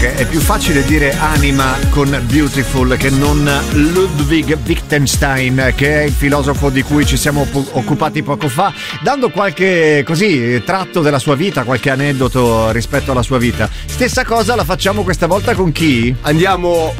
che è più facile dire anima con beautiful che non Ludwig Wittgenstein, che è il filosofo di cui ci siamo occupati poco fa, dando qualche così tratto della sua vita, qualche aneddoto rispetto alla sua vita. Stessa cosa la facciamo questa volta con chi? Andiamo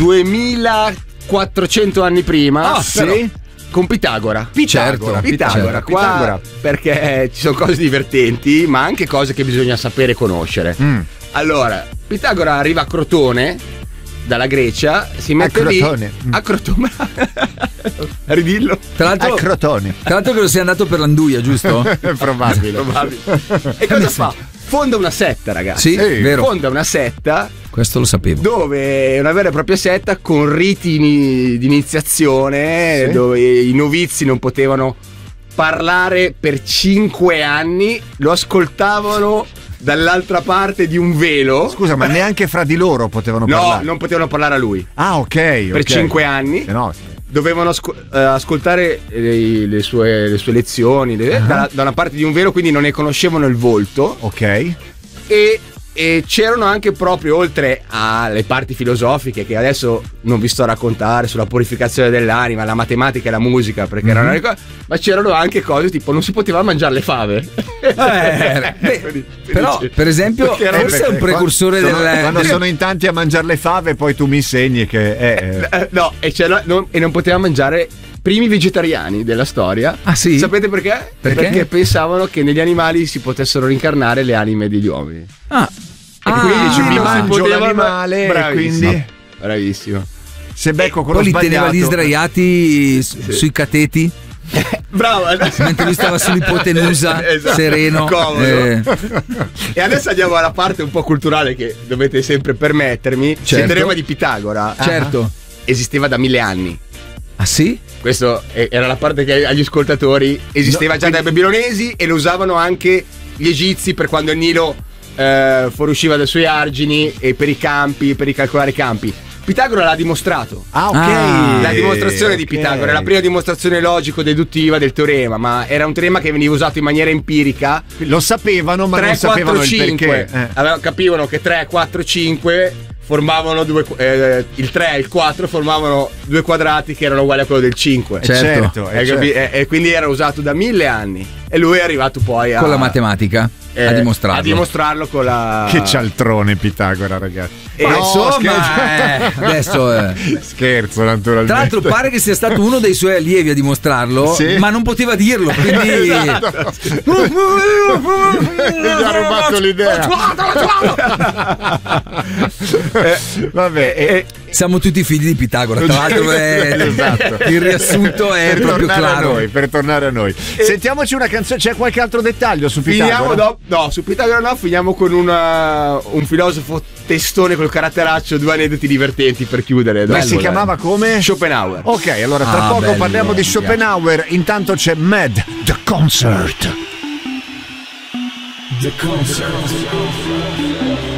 2400 anni prima. Ah, sì? Con Pitagora. Pitagora, Pitagora, perché ci sono cose divertenti, ma anche cose che bisogna sapere e conoscere. Allora, Pitagora arriva a Crotone dalla Grecia, si mette lì a Crotone. Ridillo. Tra l'altro, a Crotone. Tra l'altro che lo sia andato per l'Anduia, giusto? Probabile. E cosa fa? Fonda una setta, ragazzi. Sì, vero. Fonda una setta. Questo lo sapevo. Dove è una vera e propria setta con riti di iniziazione, sì, dove i novizi non potevano parlare per 5 anni, lo ascoltavano dall'altra parte di un velo. Scusa, ma neanche fra di loro potevano parlare? No, non potevano parlare a lui. Ah, ok. Per 5 anni. No. Dovevano ascoltare le sue lezioni da una parte di un velo, quindi non ne conoscevano il volto. Ok. E c'erano anche, proprio oltre alle parti filosofiche che adesso non vi sto a raccontare, sulla purificazione dell'anima, la matematica e la musica, perché erano le cose, ma c'erano anche cose tipo non si poteva mangiare le fave. Però per esempio forse è un precursore quando sono in tanti a mangiare le fave, poi tu mi insegni che no, e non poteva mangiare primi vegetariani della storia. Ah, sì? Sapete perché? Perché pensavano che negli animali si potessero rincarnare le anime degli uomini. E quindi mi mangio l'animale, quindi bravissimo. Se becco quello poi li sbagliato, teneva lì sdraiati sui cateti. Bravo. Mentre lui stava sull'ipotenusa, esatto, sereno, comodo. E adesso andiamo alla parte un po' culturale che dovete sempre permettermi. Certo. Il teorema di Pitagora, certo, esisteva da 1000 anni. Ah, sì? Questo era la parte che agli ascoltatori esisteva già dai babilonesi, e lo usavano anche gli egizi per quando il Nilo fuoriusciva dai suoi argini, e per i campi, per ricalcolare i campi. Pitagora l'ha dimostrato. Ah, ok. La dimostrazione di Pitagora è la prima dimostrazione logico-deduttiva del teorema, ma era un teorema che veniva usato in maniera empirica. Lo sapevano, ma 3, non sapevano 4, il perché. Capivano che 3, 4, 5 formavano il 3 e il 4 formavano due quadrati che erano uguali a quello del 5. Certo. E quindi era usato da 1000 anni, e lui è arrivato poi con la matematica a dimostrarlo con la... Che cialtrone Pitagora, ragazzi. Adesso scherzo, naturalmente. Tra l'altro pare che sia stato uno dei suoi allievi a dimostrarlo, sì, ma non poteva dirlo, quindi esatto. Gli ha rubato l'idea. Vabbè, siamo tutti figli di Pitagora, tra l'altro esatto. Il riassunto è per proprio claro. Per tornare a noi, sentiamoci una canzone. C'è qualche altro dettaglio su Pitagora? No, su Pitagora no. Finiamo con un filosofo testone col caratteraccio, 2 aneddoti divertenti per chiudere. Ma si chiamava come? Schopenhauer. Ok, allora tra poco parliamo di Schopenhauer. Intanto c'è Mad, The Concert. The Concert.